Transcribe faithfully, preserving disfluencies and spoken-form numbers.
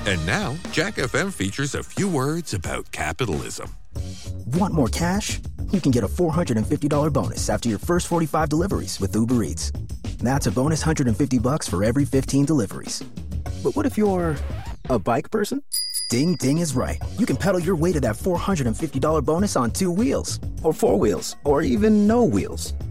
And now, Jack F M features a few words about capitalism. Want more cash? You can get a four hundred fifty dollars bonus after your first forty-five deliveries with Uber Eats. That's a bonus one hundred fifty bucks for every fifteen deliveries. But what if you're a bike person? Ding Ding is right. You can pedal your way to that four hundred fifty dollars bonus on two wheels, or four wheels, or even no wheels.